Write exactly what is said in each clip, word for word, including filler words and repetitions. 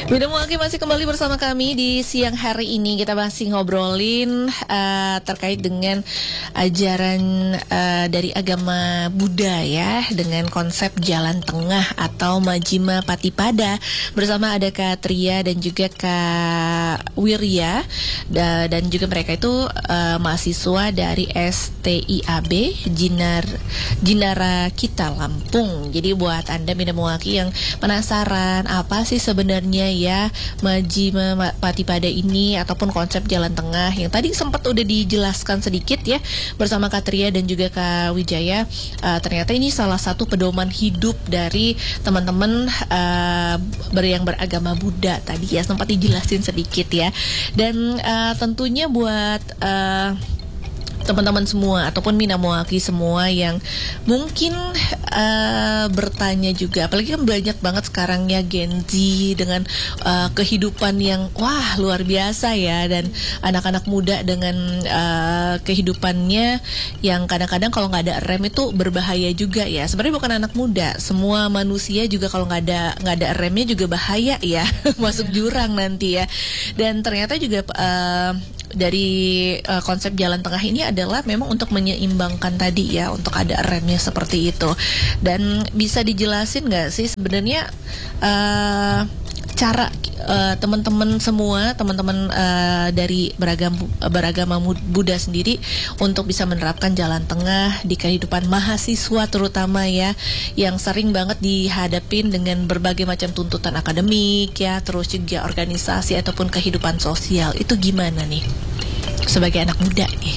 Bida Muaki masih kembali bersama kami di siang hari ini. Kita masih ngobrolin uh, terkait dengan ajaran uh, dari agama Buddha ya, dengan konsep jalan tengah atau Majjhima Patipada. Bersama ada Kak Tria dan juga Kak Wirya, da, dan juga mereka itu uh, mahasiswa dari S T I A B Jinar Jinara Kita Lampung. Jadi buat Anda Bida Muaki yang penasaran apa sih sebenarnya ya Majjhima Patipada ini ataupun konsep jalan tengah yang tadi sempat udah dijelaskan sedikit ya bersama Kak Tria dan juga Kak Wijaya, uh, ternyata ini salah satu pedoman hidup dari teman-teman uh, ber yang beragama Buddha tadi ya, sempat dijelasin sedikit ya. Dan uh, tentunya buat uh, teman-teman semua ataupun Bida Muaki semua yang mungkin uh, bertanya juga, apalagi kan banyak banget sekarang ya Gen Z dengan uh, kehidupan yang wah luar biasa ya, dan anak-anak muda dengan uh, kehidupannya yang kadang-kadang kalau nggak ada rem itu berbahaya juga ya. Sebenarnya bukan anak muda, semua manusia juga kalau nggak ada nggak ada remnya juga bahaya ya, masuk jurang nanti ya. Dan ternyata juga uh, dari uh, konsep jalan tengah ini adalah memang untuk menyeimbangkan tadi ya, untuk ada remnya seperti itu. Dan bisa dijelasin nggak sih sebenarnya uh, cara uh, teman-teman semua, teman-teman uh, dari beragam beragama Buddha sendiri untuk bisa menerapkan jalan tengah di kehidupan mahasiswa terutama ya, yang sering banget dihadapin dengan berbagai macam tuntutan akademik ya, terus juga organisasi ataupun kehidupan sosial. Itu gimana nih sebagai anak muda nih?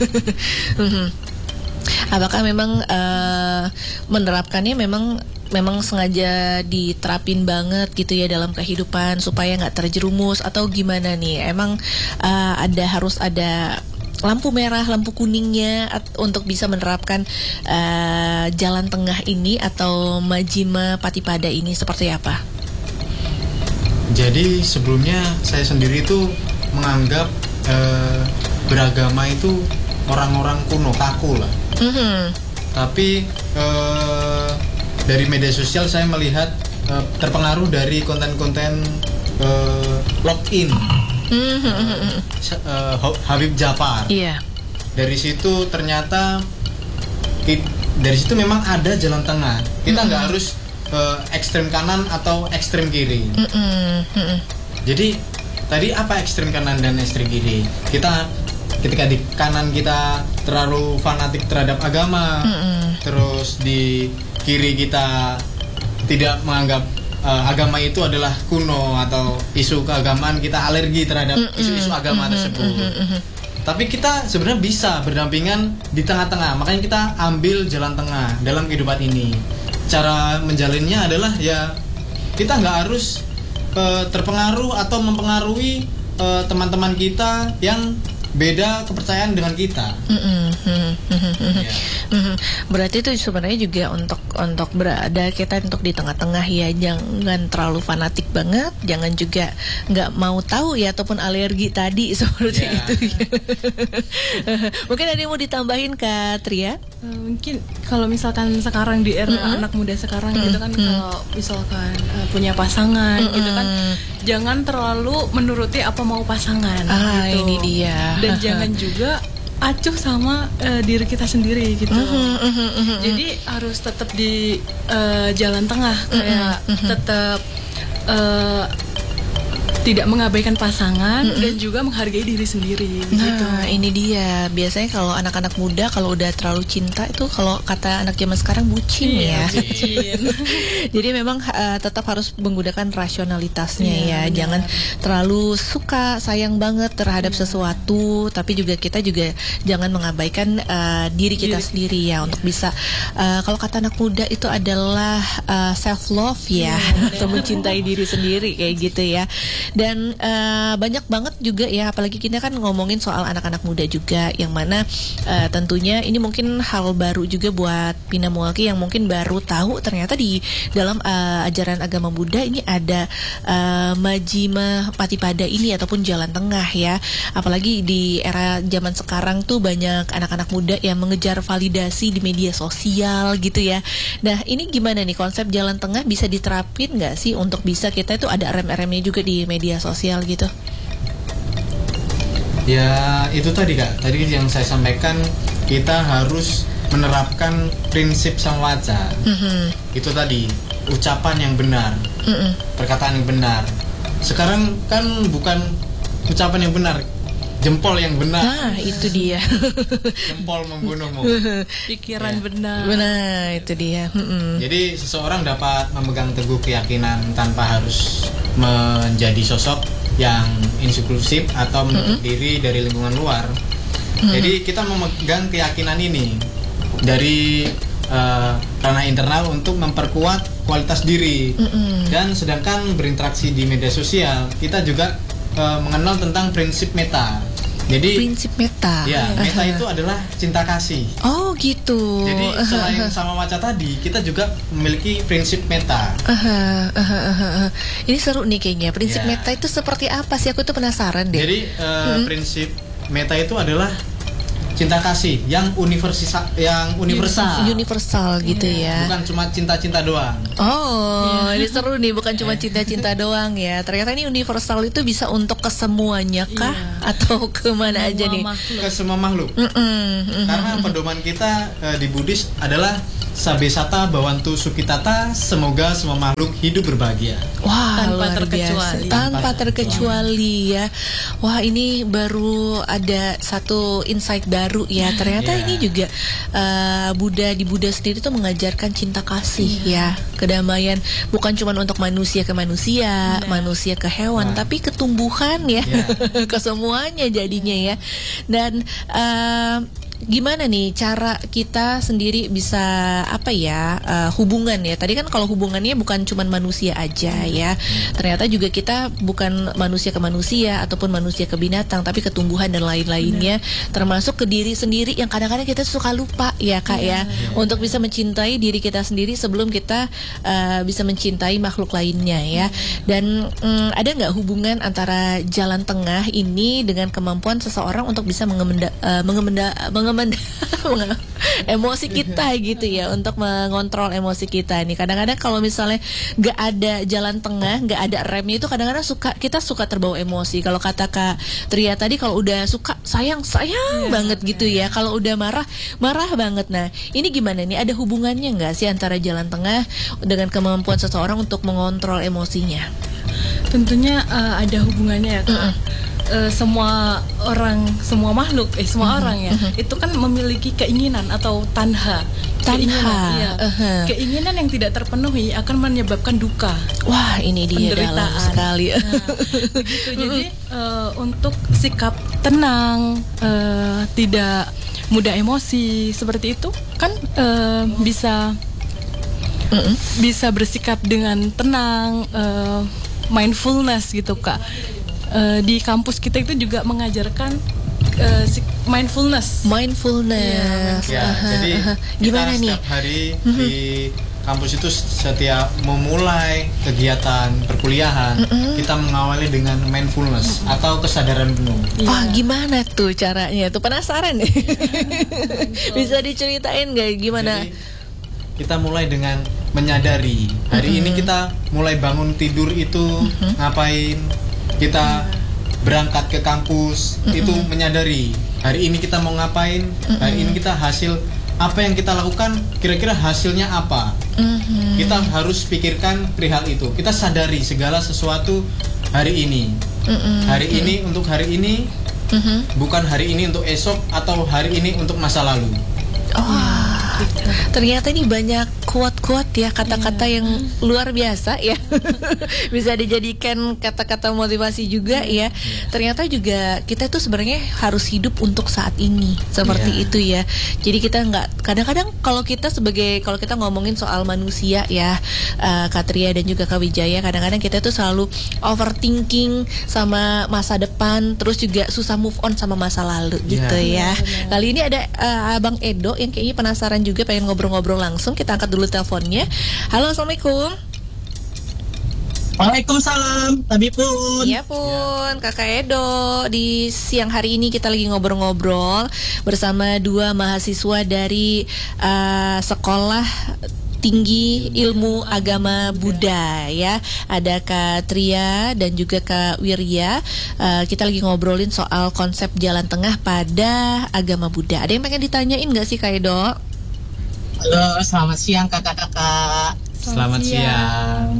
Apakah memang uh, menerapkannya memang memang sengaja diterapin banget gitu ya dalam kehidupan supaya nggak terjerumus, atau gimana nih? Emang uh, ada harus ada lampu merah, lampu kuningnya at- untuk bisa menerapkan uh, jalan tengah ini atau Majjhima Patipada ini seperti apa? Jadi sebelumnya saya sendiri itu menganggap uh, beragama itu orang-orang kuno, kaku lah. Mm-hmm. Tapi uh, dari media sosial saya melihat uh, terpengaruh dari konten-konten uh, login. Mm-hmm. uh, Habib Djafar. Iya. Yeah. Dari situ ternyata it, dari situ memang ada jalan tengah. Kita nggak mm-hmm. harus uh, ekstrem kanan atau ekstrem kiri. Mm-hmm. Jadi tadi apa ekstrem kanan dan ekstrem kiri? Kita ketika di kanan kita terlalu fanatik terhadap agama, mm-hmm. terus di kiri kita tidak menganggap uh, agama itu adalah kuno atau isu keagamaan, kita alergi terhadap mm-hmm. isu-isu agama mm-hmm. tersebut. Mm-hmm. Tapi kita sebenarnya bisa berdampingan di tengah-tengah, makanya kita ambil jalan tengah dalam kehidupan ini. Cara menjalinnya adalah ya kita nggak harus uh, terpengaruh atau mempengaruhi uh, teman-teman kita yang beda kepercayaan dengan kita. Mm-hmm. Mm-hmm. Yeah. Mm-hmm. Berarti itu sebenarnya juga untuk untuk berada kita untuk di tengah-tengah ya, jangan terlalu fanatik banget, jangan juga nggak mau tahu ya ataupun alergi tadi seperti yeah. itu. Ya. Mungkin ada yang mau ditambahin Kak Tria? Uh, mungkin kalau misalkan sekarang di era mm-hmm. anak muda sekarang mm-hmm. gitu kan, kalau misalkan uh, punya pasangan mm-hmm. gitu kan, jangan terlalu menuruti apa mau pasangan. Ah, gitu. Ini dia. Dan jangan juga acuh sama uh, diri kita sendiri gitu. Uh-huh, uh-huh, uh-huh. Jadi harus tetap di uh, jalan tengah, kayak uh-huh, uh-huh. tetap uh, tidak mengabaikan pasangan mm-hmm. dan juga menghargai diri sendiri. Nah, gitu. Ini dia. Biasanya kalau anak-anak muda kalau udah terlalu cinta itu, kalau kata anak zaman sekarang bucin iya, ya. Bucin. Jadi memang uh, tetap harus menggunakan rasionalitasnya iya, ya. Benar. Jangan terlalu suka, sayang banget terhadap iya. sesuatu, tapi juga kita juga jangan mengabaikan uh, diri kita diri. sendiri ya, untuk bisa uh, kalau kata anak muda itu adalah uh, self love ya, iya, untuk mencintai diri sendiri kayak gitu ya. Dan uh, banyak banget juga ya, apalagi kita kan ngomongin soal anak-anak muda juga, yang mana uh, tentunya ini mungkin hal baru juga buat Pina Mualki yang mungkin baru tahu ternyata di dalam uh, ajaran agama Buddha ini ada uh, Majjhima Patipada ini ataupun jalan tengah ya. Apalagi di era zaman sekarang tuh banyak anak-anak muda yang mengejar validasi di media sosial gitu ya. Nah, ini gimana nih konsep jalan tengah bisa diterapin nggak sih untuk bisa kita itu ada rem-remnya juga di media sosial gitu? Ya itu tadi Kak, tadi yang saya sampaikan, kita harus menerapkan prinsip samwaca. Mm-hmm. Itu tadi ucapan yang benar, mm-hmm. perkataan yang benar. Sekarang kan bukan ucapan yang benar, jempol yang benar. Nah itu dia. Jempol membunuhmu. Pikiran ya. benar. Benar itu dia. Mm-hmm. Jadi seseorang dapat memegang teguh keyakinan tanpa harus menjadi sosok yang inklusif atau menutup mm-hmm. diri dari lingkungan luar. Mm-hmm. Jadi kita memegang keyakinan ini dari uh, ranah internal untuk memperkuat kualitas diri. Mm-hmm. Dan sedangkan berinteraksi di media sosial, kita juga uh, mengenal tentang prinsip meta. Jadi prinsip meta. Ya, meta uh-huh. itu adalah cinta kasih. Oh, gitu. Jadi selain uh-huh. samawca tadi, kita juga memiliki prinsip meta. Uh-huh. Uh-huh. Uh-huh. Ini seru nih kayaknya. Prinsip ya. meta itu seperti apa sih? Aku tuh penasaran deh. Jadi uh, hmm. prinsip meta itu adalah cinta kasih yang universal, yang universal, universal gitu yeah. ya. Bukan cuma cinta-cinta doang. Oh, yeah. Ini seru nih, bukan cuma cinta-cinta doang ya. Ternyata ini universal itu bisa untuk kesemuanya kah, yeah. atau kemana semua aja nih? Makhluk. Ke semua makhluk. Mm-mm, mm-mm. Karena pedoman kita uh, di Buddhis adalah Sabesata Bawantu Sukitata, semoga semua makhluk hidup berbahagia. Wah, tanpa luar terkecuali. biasa. Tanpa terkecuali ya. Wah, ini baru ada satu insight baru ya. Ternyata yeah. ini juga uh, Buddha di Buddha sendiri tuh mengajarkan cinta kasih yeah. ya, kedamaian bukan cuma untuk manusia ke manusia, yeah. manusia ke hewan, nah. tapi ke tumbuhan ya, yeah. ke semuanya jadinya ya. Dan uh, gimana nih cara kita sendiri bisa apa ya uh, hubungan ya, tadi kan kalau hubungannya bukan cuma manusia aja ya, ternyata juga kita bukan manusia ke manusia ataupun manusia ke binatang, tapi ke tumbuhan dan lain-lainnya, benar. Termasuk ke diri sendiri yang kadang-kadang kita suka lupa ya Kak ya, ya, untuk bisa mencintai diri kita sendiri sebelum kita uh, bisa mencintai makhluk lainnya ya. Dan um, ada nggak hubungan antara jalan tengah ini dengan kemampuan seseorang untuk bisa mengemenda, uh, mengemenda, mengemenda emosi kita gitu ya, untuk mengontrol emosi kita nih. Kadang-kadang kalau misalnya nggak ada jalan tengah, nggak ada remnya itu kadang-kadang suka kita suka terbawa emosi. Kalau kata Kak Tria tadi, kalau udah suka sayang sayang yeah, banget yeah. gitu ya. Kalau udah marah marah banget. Nah ini gimana nih? Ada hubungannya nggak sih antara jalan tengah dengan kemampuan seseorang untuk mengontrol emosinya? Tentunya uh, ada hubungannya ya Kak. Mm-hmm. Uh, semua orang, semua makhluk, eh semua mm-hmm. orang ya, mm-hmm. itu kan memiliki keinginan atau tanha. Tanha. Keinginan, iya. uh-huh. keinginan yang tidak terpenuhi akan menyebabkan duka. Wah, ini dia dalam sekali. Nah, begitu. Jadi uh, untuk sikap tenang, uh, tidak mudah emosi seperti itu kan uh, bisa mm-hmm. bisa bersikap dengan tenang, uh, mindfulness gitu Kak. Uh, di kampus kita itu juga mengajarkan uh, mindfulness. Mindfulness. Ya, aha, jadi aha. Gimana kita nih? Setiap hari mm-hmm. di kampus itu setiap memulai kegiatan perkuliahan, mm-hmm. kita mengawali dengan mindfulness mm-hmm. atau kesadaran penuh. Wah, ya. Gimana tuh caranya? Tuh penasaran deh. Bisa diceritain nggak gimana? Jadi, kita mulai dengan menyadari. Hari mm-hmm. ini kita mulai bangun tidur itu mm-hmm. ngapain? Kita berangkat ke kampus mm-hmm. itu menyadari hari ini kita mau ngapain, mm-hmm. hari ini kita hasil apa yang kita lakukan, kira-kira hasilnya apa. Mm-hmm. Kita harus pikirkan perihal itu. Kita sadari segala sesuatu hari ini. Mm-hmm. Hari mm-hmm. ini untuk hari ini, mm-hmm. bukan hari ini untuk esok atau hari ini untuk masa lalu. Oh, ternyata ini banyak quote-quote ya, kata-kata Iya. yang luar biasa ya. Bisa dijadikan kata-kata motivasi juga ya. Ternyata juga kita tuh sebenarnya harus hidup untuk saat ini seperti Iya. itu ya. Jadi kita nggak, kadang-kadang kalau kita sebagai, kalau kita ngomongin soal manusia ya, uh, Katria dan juga Kak Wijaya, kadang-kadang kita tuh selalu overthinking sama masa depan, terus juga susah move on sama masa lalu gitu Iya. ya. Kali ini ada uh, Abang Edo yang kayaknya penasaran juga, pengen ngobrol-ngobrol langsung. Kita angkat dulu teleponnya. Halo, assalamualaikum. Waalaikumsalam, Tabi pun. Iya pun, Kakak Edo. Di siang hari ini kita lagi ngobrol-ngobrol bersama dua mahasiswa dari uh, Sekolah Tinggi Ilmu Agama Buddha ya. Ada Kak Tria dan juga Kak Wirya. Uh, kita lagi ngobrolin soal konsep jalan tengah pada agama Buddha. Ada yang pengen ditanyain nggak sih Kak Edo? Halo, selamat siang kakak-kakak. Selamat siang.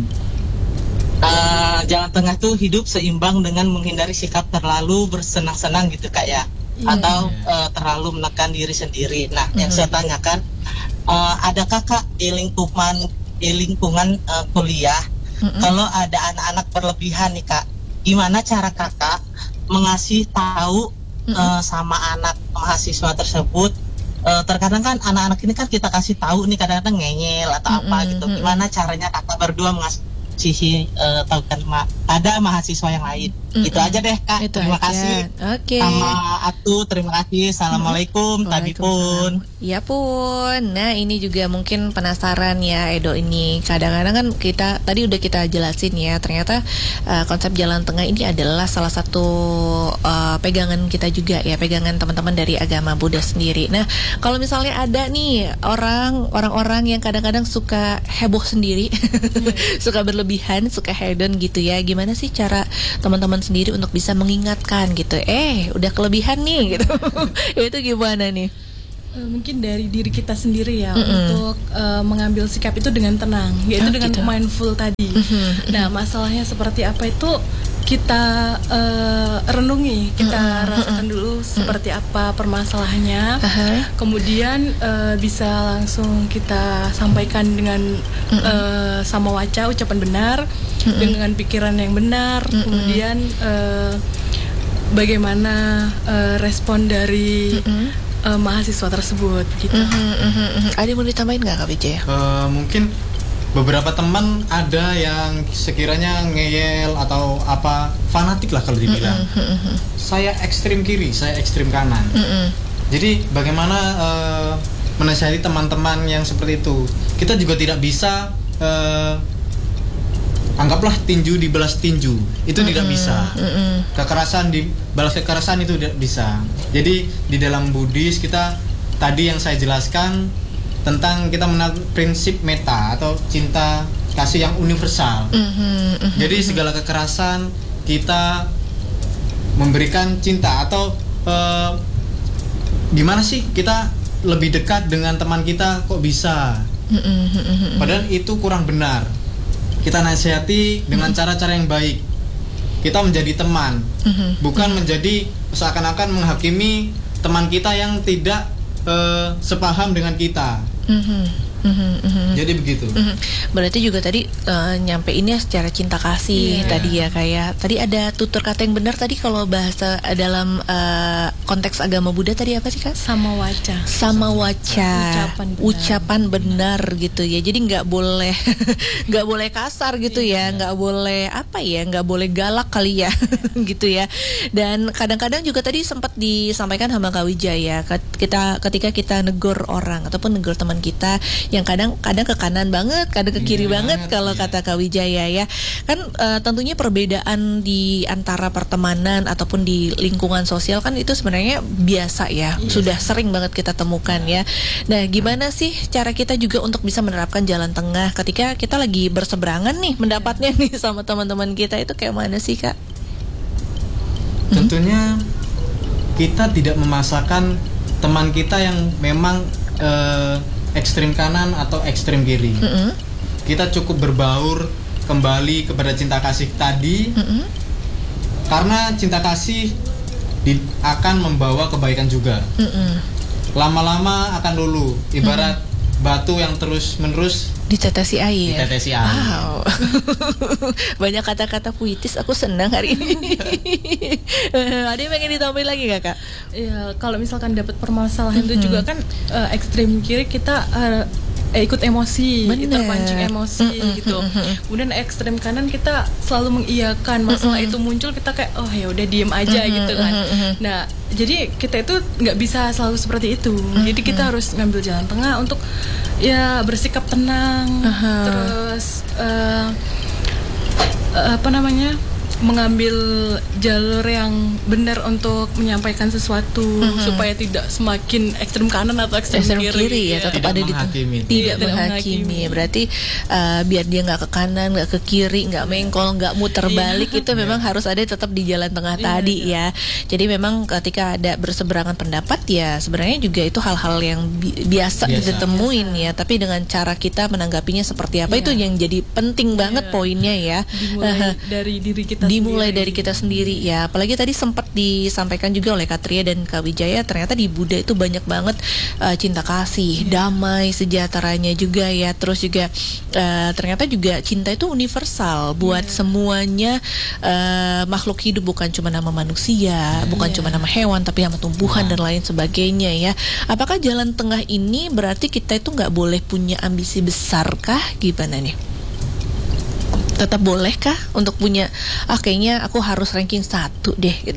Uh, jalan tengah tuh hidup seimbang dengan menghindari sikap terlalu bersenang-senang gitu kak ya, Iya. atau uh, terlalu menekan diri sendiri. Nah, yang saya tanyakan, uh, ada kakak di lingkungan di lingkungan uh, kuliah, Mm-mm. kalau ada anak-anak berlebihan nih kak, gimana cara kakak mengasih tahu uh, sama anak mahasiswa tersebut? Uh, terkadang kan anak-anak ini kan kita kasih tahu nih kadang-kadang ngeyel atau apa Mm-mm, gitu. mm-mm. Gimana caranya kakak berdua mengasih uh, tahu kan ma- ada mahasiswa yang lain. Mm-mm. Itu aja deh kak. Itu terima aja. kasih. Oke. Sama Atu, terima kasih. Assalamualaikum, Tabi pun. Ya pun. Nah, ini juga mungkin penasaran ya Edo ini. Kadang-kadang kan kita tadi udah kita jelasin ya, ternyata uh, konsep jalan tengah ini adalah salah satu uh, pegangan kita juga ya, pegangan teman-teman dari agama Buddha sendiri. Nah, kalau misalnya ada nih orang orang-orang yang kadang-kadang suka heboh sendiri, suka berlebihan, suka hedon gitu ya. Gimana sih cara teman-teman sendiri untuk bisa mengingatkan gitu? Eh, udah kelebihan nih gitu. Itu gimana nih? Eh, mungkin dari diri kita sendiri ya, Mm-mm. untuk eh, mengambil sikap itu dengan tenang, yaitu Oh, dengan gitu. mindful tadi. Mhm. Nah, masalahnya seperti apa itu kita eh, renungi, kita rasakan dulu seperti apa permasalahannya. Aha. Kemudian eh, bisa langsung kita sampaikan dengan eh, sama waca, ucapan benar, dengan pikiran yang benar. Kemudian eh, bagaimana eh, respon dari eh, mahasiswa tersebut gitu. Mhm, mhm, mhm. Ada yang mau ditambahin nggak Kak Wijaya? Eh, mungkin beberapa teman ada yang sekiranya ngeyel atau apa, fanatik lah kalau dibilang. Saya ekstrim kiri, saya ekstrim kanan. Mhm. Jadi bagaimana eh, menasihati teman-teman yang seperti itu? Kita juga tidak bisa eh, anggaplah tinju dibalas tinju, itu tidak bisa. Mhm. Kekerasan dibalas kekerasan itu tidak bisa. Jadi di dalam Buddhis kita tadi yang saya jelaskan tentang kita mengenal prinsip metta atau cinta kasih yang universal. Mhm, mhm. Jadi segala kekerasan kita memberikan cinta atau eh, gimana sih kita lebih dekat dengan teman kita kok bisa? Mhm, mhm, mhm. Padahal itu kurang benar. Kita nasihati dengan cara-cara yang baik. Kita menjadi teman, Mhm. bukan menjadi seakan-akan menghakimi teman kita yang tidak eh, sepaham dengan kita. Mhm, mhm, mhm. Jadi begitu. Mhm. Berarti juga tadi uh, nyampeinnya secara cinta kasih Iya. tadi ya kayak tadi ada tutur kata yang benar tadi kalau bahasa uh, dalam uh, konteks agama Buddha tadi apa sih Kak? Sama waca. Sama waca, Ucapan benar. ucapan benar gitu ya. Jadi nggak boleh nggak boleh kasar gitu ya, nggak boleh apa ya, nggak boleh galak kali ya gitu ya. Dan kadang-kadang juga tadi sempat disampaikan sama Kak Wijaya, ket- kita ketika kita negor orang ataupun negor teman kita yang kadang-kadang ke kanan banget, kadang ke kiri Iya banget banget, kalau iya. kata Kak Wijaya ya. Kan eh, tentunya perbedaan di antara pertemanan ataupun di lingkungan sosial kan itu sebenarnya biasa ya, sudah sering banget kita temukan ya. Nah, gimana sih cara kita juga untuk bisa menerapkan jalan tengah ketika kita lagi berseberangan nih mendapatnya nih sama teman-teman kita, itu kayak mana sih Kak? Tentunya kita tidak memasakkan teman kita yang memang eh, ekstrim kanan atau ekstrim kiri. Mm-mm. Kita cukup berbaur kembali kepada cinta kasih tadi, Mm-mm. karena cinta kasih di- akan membawa kebaikan juga. Mm-mm. Lama-lama akan lulu. Ibarat batu yang terus menerus ditetesi air. Ditetesi air. Wow. Banyak kata-kata puitis, aku senang hari ini. Ada yang pengen ditambahin lagi gak, Kak? Ya, kalau misalkan dapat permasalahan mm-hmm. itu juga kan uh, ekstrem kiri kita uh, eh, ikut emosi, Bener. terpancing emosi Mm-mm, gitu. mm-mm. Kemudian ekstrem kanan kita selalu mengiyakan masalah Mm-mm. itu muncul, kita kayak oh ya udah diem aja Mm-mm, gitu kan. mm-mm. Nah, jadi kita itu nggak bisa selalu seperti itu. Mm-mm. Jadi kita harus ngambil jalan tengah untuk ya bersikap tenang, Aha. terus uh, uh, apa namanya? mengambil jalur yang benar untuk menyampaikan sesuatu mm-hmm. supaya tidak semakin ekstrem kanan atau ekstrem, ekstrem kiri, kiri ya, tetap Tidak ada di menghakimi. tidak, Tidak menghakimi. menghakimi. Berarti uh, biar dia nggak ke kanan, nggak ke kiri, nggak mengkol, nggak muter balik, itu memang harus ada tetap di jalan tengah Iya, tadi iya. ya. Jadi memang ketika ada berseberangan pendapat ya sebenarnya juga itu hal-hal yang bi- biasa, Biasa. kita temuin ya. Tapi dengan cara kita menanggapinya seperti apa Iya. itu yang jadi penting banget Iya. poinnya ya. dimulai dari diri kita Dimulai sendiri. dari kita sendiri ya. Apalagi tadi sempat disampaikan juga oleh Kak Tria dan Kak Wijaya, ternyata di Buddha itu banyak banget uh, cinta kasih, Yeah. damai sejahteranya juga ya. Terus juga uh, ternyata juga cinta itu universal buat Yeah. semuanya uh, makhluk hidup, bukan cuma nama manusia, bukan Yeah. cuma nama hewan, tapi sama tumbuhan Nah. dan lain sebagainya ya. Apakah jalan tengah ini berarti kita itu nggak boleh punya ambisi besar kah? Gimana nih? Tetap bolehkah untuk punya ah kayaknya aku harus ranking satu deh gitu.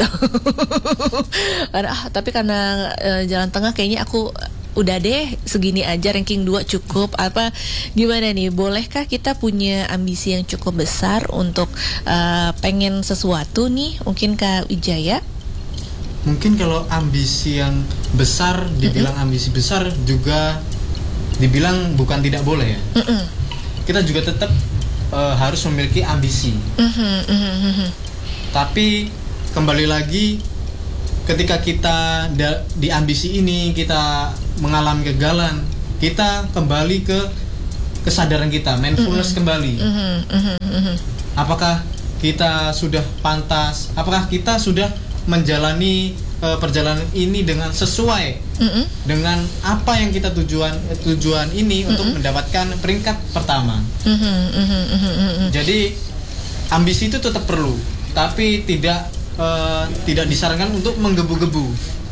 Karena ah tapi karena uh, jalan tengah kayaknya aku udah deh segini aja, ranking dua cukup, apa gimana nih, bolehkah kita punya ambisi yang cukup besar untuk uh, pengen sesuatu nih? Mungkin Kak Wijaya. Mungkin kalau ambisi yang besar, dibilang mm-hmm. ambisi besar juga dibilang bukan tidak boleh ya. Mm-mm. Kita juga tetap uh, harus memiliki ambisi. Mm-hmm, mm-hmm. Tapi kembali lagi, ketika kita da- di ambisi ini kita mengalami kegagalan, kita kembali ke kesadaran kita, mindfulness mm-hmm. kembali. Mm-hmm, mm-hmm. Apakah kita sudah pantas? Apakah kita sudah menjalani uh, perjalanan ini dengan sesuai Mm-hmm. dengan apa yang kita tujuan eh, tujuan ini mm-hmm. untuk mendapatkan peringkat pertama. Mm-hmm, mm-hmm, mm-hmm. Jadi ambisi itu tetap perlu, tapi tidak uh, tidak disarankan untuk menggebu-gebu.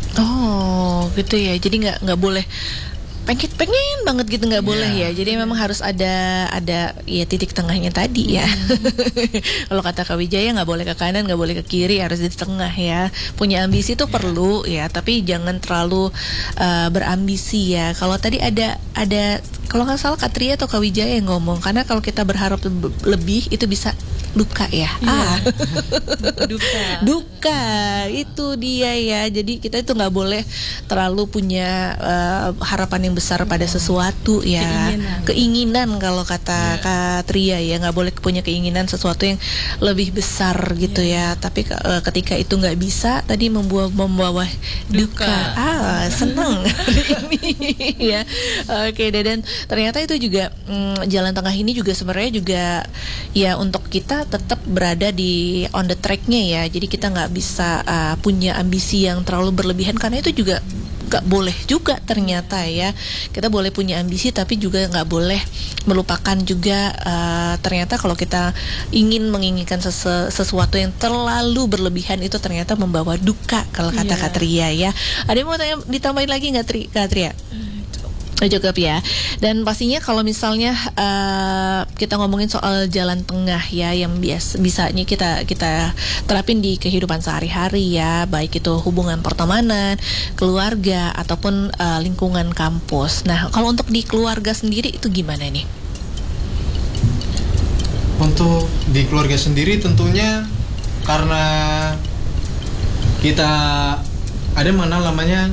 Oh, gitu ya. Jadi nggak nggak boleh pengen pengen banget gitu, nggak Yeah. boleh ya. Jadi memang harus ada ada ya titik tengahnya tadi ya. Kalau kata Kak Wijaya, nggak boleh ke kanan, nggak boleh ke kiri, harus di tengah ya. Punya ambisi itu Yeah. perlu ya, tapi jangan terlalu uh, berambisi ya. Kalau tadi ada ada kalau nggak salah Kak Tria atau Kak Wijaya yang ngomong, karena kalau kita berharap le- lebih itu bisa luka ya. Iya. Ah. Duka. Duka itu dia ya. Jadi kita itu nggak boleh terlalu punya uh, harapan yang besar pada sesuatu ya. Keinginan. Keinginan kalau kata Yeah. Kak Tria ya, nggak boleh punya keinginan sesuatu yang lebih besar gitu ya. Tapi uh, ketika itu nggak bisa, tadi membawa membawa duka. Duka. Ah, senang hari ini ya. Oke deh, dan ternyata itu juga mm, jalan tengah ini juga sebenarnya juga ya untuk kita tetap berada di on the track-nya ya. Jadi kita nggak bisa uh, punya ambisi yang terlalu berlebihan, karena itu juga nggak boleh juga ternyata ya. Kita boleh punya ambisi tapi juga nggak boleh melupakan juga uh, ternyata kalau kita ingin menginginkan sesu- sesuatu yang terlalu berlebihan itu ternyata membawa duka kalau kata Iya. Kak Tria ya. Ada yang mau tanya, ditambahin lagi nggak Tri, Kak Tria? Oh, cukup ya. Dan pastinya kalau misalnya uh, kita ngomongin soal jalan tengah ya, yang bias bisanya kita kita terapin di kehidupan sehari-hari ya, baik itu hubungan pertemanan, keluarga ataupun uh, lingkungan kampus. Nah, kalau untuk di keluarga sendiri itu gimana nih? Untuk di keluarga sendiri tentunya karena kita ada mana namanya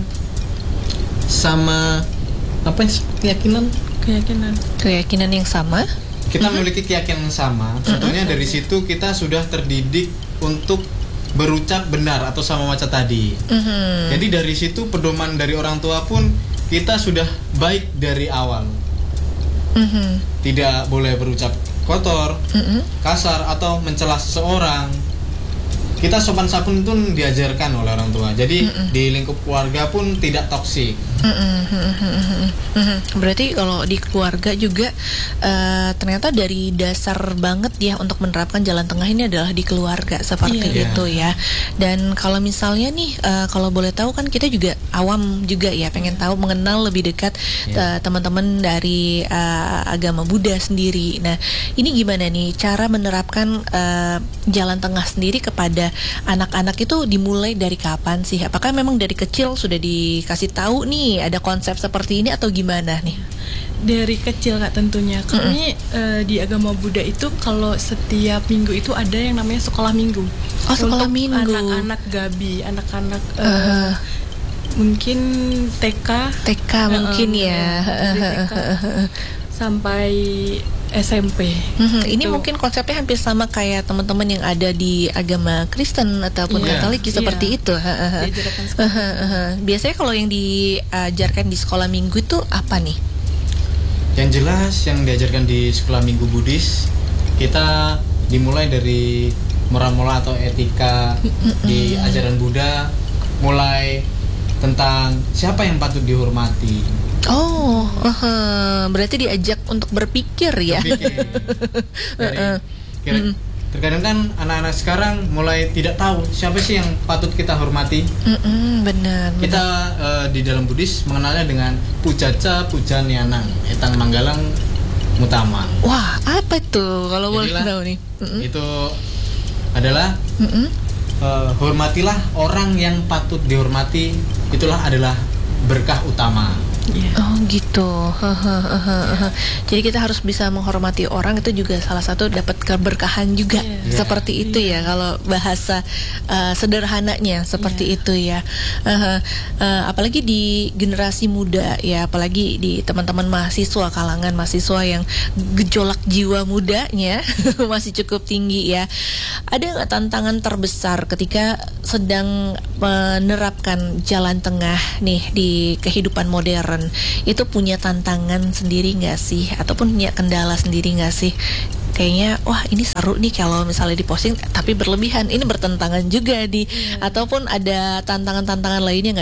sama apa sih, keyakinan Keyakinan. Keyakinan yang sama? kita memiliki keyakinan yang sama. Tentunya dari situ kita sudah terdidik untuk berucap benar atau sama macam tadi. Mhm. Jadi dari situ pedoman dari orang tua pun kita sudah baik dari awal. Mhm. Tidak boleh berucap kotor, Mhm. kasar atau mencela seseorang. Kita sopan santun itu diajarkan oleh orang tua. Jadi Mm-mm. di lingkup keluarga pun tidak toksik. Berarti kalau di keluarga juga uh, ternyata dari dasar banget ya untuk menerapkan jalan tengah ini adalah di keluarga seperti Iya. itu ya. Dan kalau misalnya nih uh, kalau boleh tahu kan kita juga awam juga ya, pengen tahu mengenal lebih dekat uh, teman-teman dari uh, agama Buddha sendiri. Nah, ini gimana nih cara menerapkan uh, jalan tengah sendiri kepada anak-anak itu dimulai dari kapan sih? Apakah memang dari kecil sudah dikasih tahu nih ada konsep seperti ini atau gimana nih? Dari kecil Kak tentunya. Kami eh, di agama Buddha itu kalau setiap minggu itu ada yang namanya sekolah minggu. Oh, sekolah Untuk minggu. anak-anak gabi, anak-anak eh, Uh-huh. mungkin T K, T K mungkin eh, ya. dari T K sampai S M P. Mhm, ini Gitu. mungkin konsepnya hampir sama kayak teman-teman yang ada di agama Kristen ataupun Iya, Katolik seperti iya. itu. Hahaha. Diajarkan sekolah. Hahaha. Biasanya kalau yang diajarkan di sekolah minggu itu apa nih? Yang jelas yang diajarkan di sekolah minggu Buddhis, kita dimulai dari moral-moral atau etika di ajaran Buddha, mulai tentang siapa yang patut dihormati. Oh, uh, berarti diajak untuk berpikir ya. Berpikir. Dari- kira- terkadang kan anak-anak sekarang mulai tidak tahu siapa sih yang patut kita hormati. Mm-mm, benar. Kita eh, di dalam Buddhis mengenalnya dengan pujaca pujanianang etang manggalang mutama. Wah, apa tuh kalau boleh Jadilah, tahu nih? Mm-mm. Itu adalah Mm-mm. eh, hormatilah orang yang patut dihormati, itulah adalah berkah utama. Oh gitu. Hahaha. Jadi kita harus bisa menghormati orang, itu juga salah satu dapat keberkahan juga. Iya. Seperti itu ya kalau bahasa uh, sederhananya seperti Iya. itu ya. Uh, uh, apalagi di generasi muda ya, apalagi di teman-teman mahasiswa, kalangan mahasiswa yang gejolak jiwa mudanya masih cukup tinggi ya. Ada nggak tantangan terbesar ketika sedang menerapkan jalan tengah nih di kehidupan modern? Itu punya tantangan sendiri nggak sih, ataupun punya kendala sendiri nggak sih? Kayaknya wah ini seru nih kalau misalnya diposting, tapi berlebihan, ini bertentangan juga di, ataupun ada tantangan-tantangan lainnya nggak